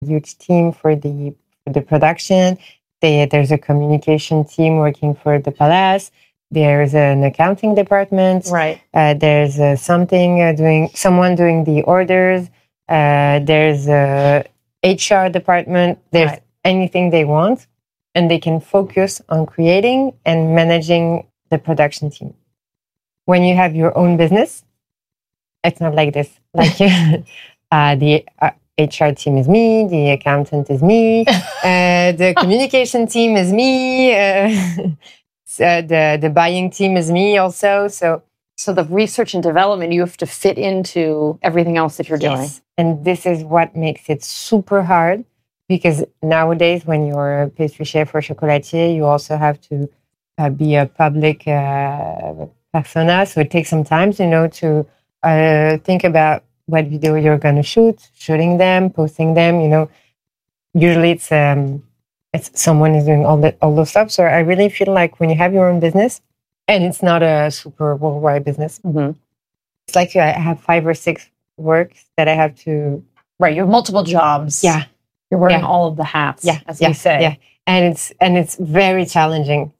huge team for the production. There's a communication team working for the palace. There's an accounting department. Right. There's someone doing the orders. There's a HR department. There's anything they want, and they can focus on creating and managing the production team. When you have your own business, it's not like this. Like the HR team is me, the accountant is me, the communication team is me, the buying team is me also. So the research and development, you have to fit into everything else that you're doing. And this is what makes it super hard, because nowadays when you're a pastry chef or chocolatier, you also have to be a public persona. So it takes some time, to think about what video you're going to shooting them, posting them. Usually it's someone is doing all those stuff. So I really feel like when you have your own business, and it's not a super worldwide business, it's like I have 5 or 6 works that I have to. Right, you have multiple jobs. Yeah, you're wearing all of the hats. Yeah, as we say. Yeah, and it's very challenging.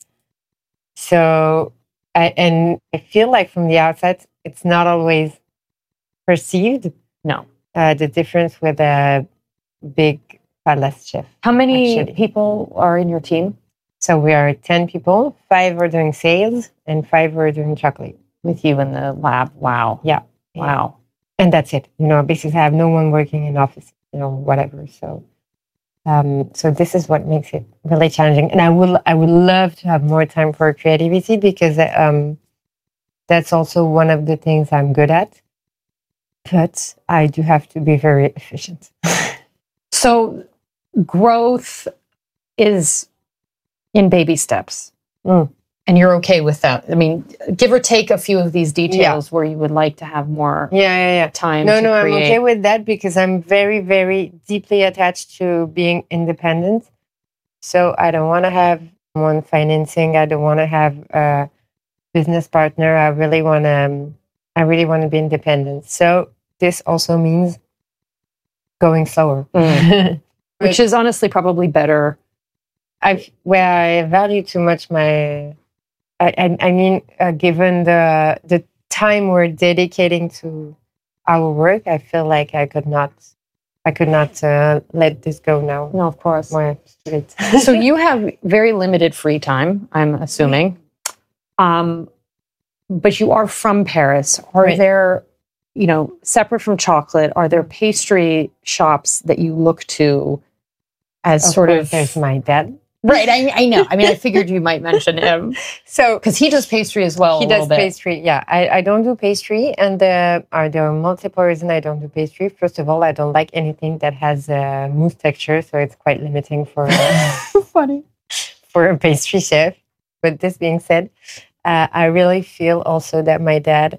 So, I feel like from the outside, it's not always perceived. No, the difference with a big palace chef. How many people are in your team? So we are 10 people. 5 are doing sales, and 5 are doing chocolate. With you in the lab. Wow. Yeah. Wow. And that's it. Basically, I have no one working in office. Whatever. So, so this is what makes it really challenging. And I would love to have more time for creativity, because that's also one of the things I'm good at. But I do have to be very efficient. So growth is in baby steps. And you're okay with that? I mean, give or take a few of these details where you would like to have more time to create. No, I'm okay with that, because I'm very, very deeply attached to being independent. So I don't want to have one financing. I don't want to have a business partner. I really want to be independent. So this also means going slower. Which is honestly probably better. I value too much given the time we're dedicating to our work, I feel like I could not let this go now. No, of course. More So you have very limited free time, I'm assuming. But you are from Paris. Are there, separate from chocolate, are there pastry shops that you look to as There's my dad. Right, I know. I mean, I figured you might mention him. So, because he does pastry as well. He does pastry. Yeah, I don't do pastry, and there are multiple reasons I don't do pastry. First of all, I don't like anything that has mousse texture, so it's quite limiting for funny for a pastry chef. But this being said, I really feel also that my dad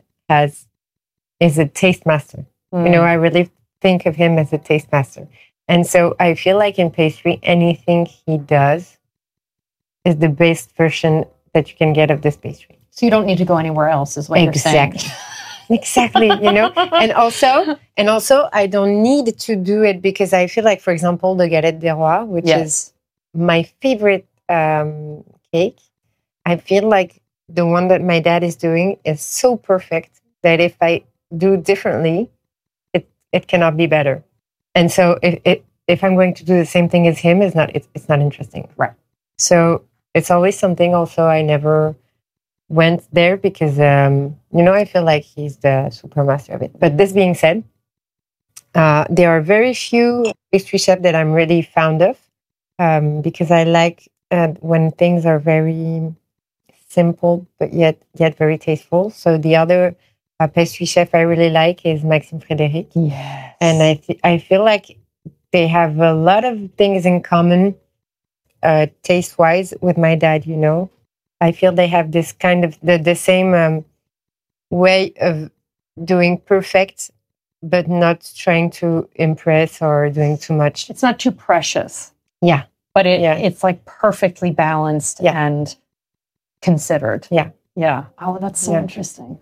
is a taste master. I really think of him as a taste master. And so I feel like in pastry, anything he does is the best version that you can get of this pastry. So you don't need to go anywhere else, is what you're saying. Exactly. And also, I don't need to do it, because I feel like, for example, the galette des rois, which is my favorite cake. I feel like the one that my dad is doing is so perfect that if I do differently, it cannot be better. And so if I'm going to do the same thing as him, it's not interesting. Right. So it's always something also I never went there, because, I feel like he's the super master of it. But this being said, there are very few pastry chefs that I'm really fond of, because I like when things are very simple, but yet very tasteful. So the other pastry chef I really like is Maxime Frédéric. Yes. And I feel like they have a lot of things in common, taste-wise, with my dad, I feel they have this kind of the same way of doing perfect, but not trying to impress or doing too much. It's not too precious. Yeah. But it's like perfectly balanced and considered. Yeah. Yeah. Oh, that's so interesting.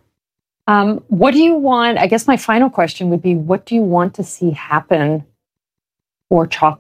What do you want? I guess my final question would be, what do you want to see happen or chocolate.